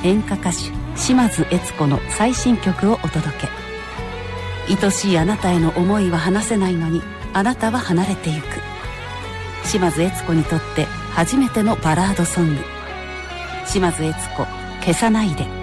演歌歌手島津悦子の最新曲をお届け。愛しいあなたへの思いは話せないのにあなたは離れてゆく。島津悦子にとって初めてのバラードソング。島津悦子、消さないで。